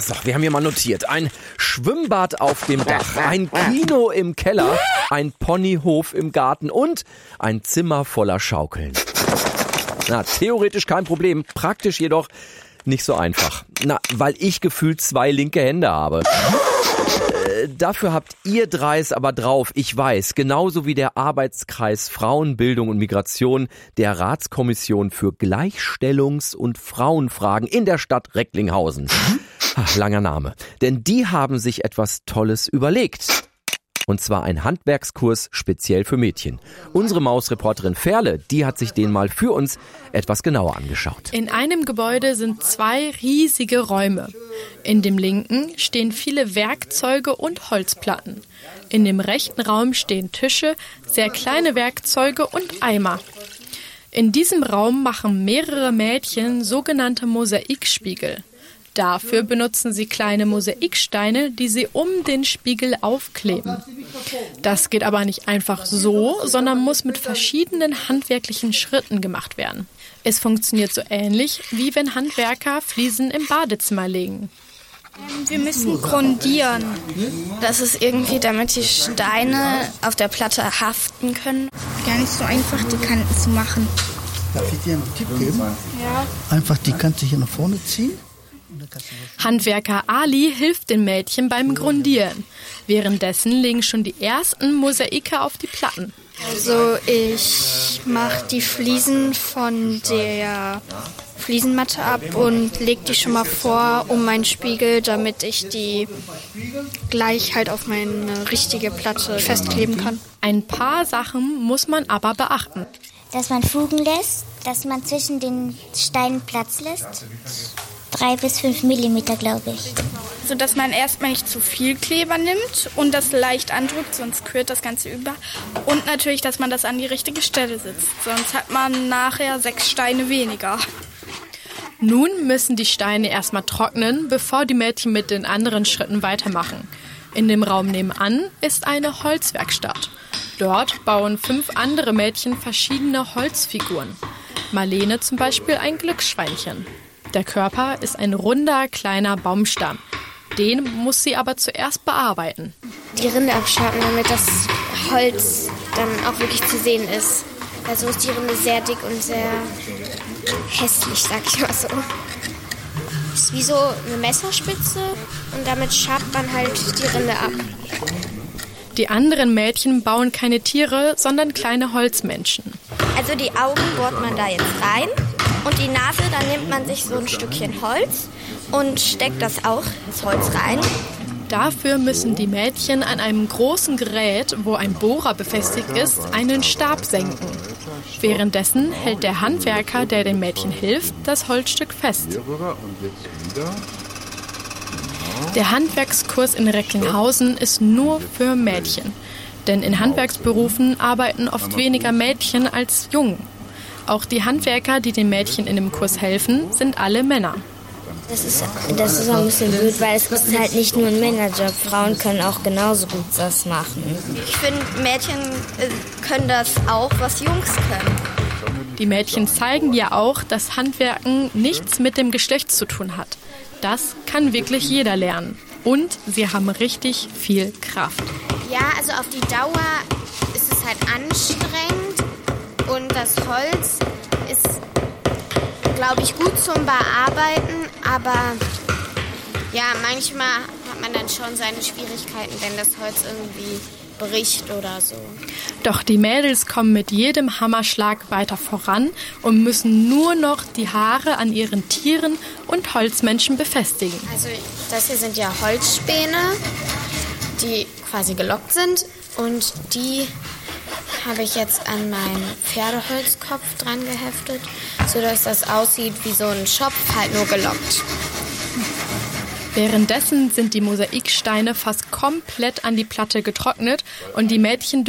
So, wir haben hier mal notiert. Ein Schwimmbad auf dem Dach, ein Kino im Keller, ein Ponyhof im Garten und ein Zimmer voller Schaukeln. Na, theoretisch kein Problem, praktisch jedoch nicht so einfach. Na, weil ich gefühlt 2 linke Hände habe. Dafür habt ihr 3 es aber drauf, ich weiß, genauso wie der Arbeitskreis Frauenbildung und Migration der Ratskommission für Gleichstellungs- und Frauenfragen in der Stadt Recklinghausen. Ach, langer Name. Denn die haben sich etwas Tolles überlegt. Und zwar ein Handwerkskurs speziell für Mädchen. Unsere Mausreporterin Ferle, die hat sich den mal für uns etwas genauer angeschaut. In einem Gebäude sind 2 riesige Räume. In dem linken stehen viele Werkzeuge und Holzplatten. In dem rechten Raum stehen Tische, sehr kleine Werkzeuge und Eimer. In diesem Raum machen mehrere Mädchen sogenannte Mosaikspiegel. Dafür benutzen sie kleine Mosaiksteine, die sie um den Spiegel aufkleben. Das geht aber nicht einfach so, sondern muss mit verschiedenen handwerklichen Schritten gemacht werden. Es funktioniert so ähnlich, wie wenn Handwerker Fliesen im Badezimmer legen. Wir müssen grundieren. Das ist irgendwie, damit die Steine auf der Platte haften können. Gar nicht so einfach, die Kanten zu machen. Darf ich dir einen Tipp geben? Ja. Einfach die Kante hier nach vorne ziehen. Handwerker Ali hilft den Mädchen beim Grundieren. Währenddessen legen schon die ersten Mosaike auf die Platten. Also ich mache die Fliesen von der Fliesenmatte ab und lege die schon mal vor um meinen Spiegel, damit ich die gleich halt auf meine richtige Platte festkleben kann. Ein paar Sachen muss man aber beachten. Dass man Fugen lässt, dass man zwischen den Steinen Platz lässt. 3 bis 5 Millimeter, glaube ich. So dass man erstmal nicht zu viel Kleber nimmt und das leicht andrückt, sonst quillt das Ganze über. Und natürlich, dass man das an die richtige Stelle sitzt. Sonst hat man nachher 6 Steine weniger. Nun müssen die Steine erstmal trocknen, bevor die Mädchen mit den anderen Schritten weitermachen. In dem Raum nebenan ist eine Holzwerkstatt. Dort bauen 5 andere Mädchen verschiedene Holzfiguren. Marlene zum Beispiel ein Glücksschweinchen. Der Körper ist ein runder, kleiner Baumstamm. Den muss sie aber zuerst bearbeiten. Die Rinde abschaben, damit das Holz dann auch wirklich zu sehen ist. Also ist die Rinde sehr dick und sehr hässlich, sag ich mal so. Ist wie so eine Messerspitze und damit schabt man halt die Rinde ab. Die anderen Mädchen bauen keine Tiere, sondern kleine Holzmenschen. Also die Augen bohrt man da jetzt rein. Und die Nase, dann nimmt man sich so ein Stückchen Holz und steckt das auch ins Holz rein. Dafür müssen die Mädchen an einem großen Gerät, wo ein Bohrer befestigt ist, einen Stab senken. Währenddessen hält der Handwerker, der den Mädchen hilft, das Holzstück fest. Der Handwerkskurs in Recklinghausen ist nur für Mädchen. Denn in Handwerksberufen arbeiten oft weniger Mädchen als Jungen. Auch die Handwerker, die den Mädchen in dem Kurs helfen, sind alle Männer. Das ist auch ein bisschen blöd, weil es ist halt nicht nur ein Männerjob. Frauen können auch genauso gut das machen. Ich finde, Mädchen können das auch, was Jungs können. Die Mädchen zeigen ja auch, dass Handwerken nichts mit dem Geschlecht zu tun hat. Das kann wirklich jeder lernen. Und sie haben richtig viel Kraft. Ja, also auf die Dauer ist es halt anstrengend. Und das Holz ist, glaube ich, gut zum Bearbeiten, aber ja, manchmal hat man dann schon seine Schwierigkeiten, wenn das Holz irgendwie bricht oder so. Doch die Mädels kommen mit jedem Hammerschlag weiter voran und müssen nur noch die Haare an ihren Tieren und Holzmenschen befestigen. Also das hier sind ja Holzspäne, die quasi gelockt sind und die habe ich jetzt an meinen Pferdeholzkopf dran geheftet, sodass das aussieht wie so ein Schopf, halt nur gelockt. Währenddessen sind die Mosaiksteine fast komplett an die Platte getrocknet und die Mädchen